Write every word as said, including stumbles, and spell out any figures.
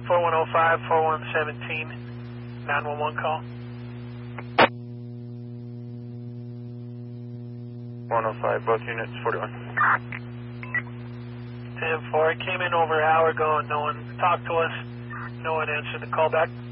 four one oh five, four one one seven, nine one one call. one oh five, both units, forty-one. ten four, came in over an hour ago and no one talked to us. No one answered the call back.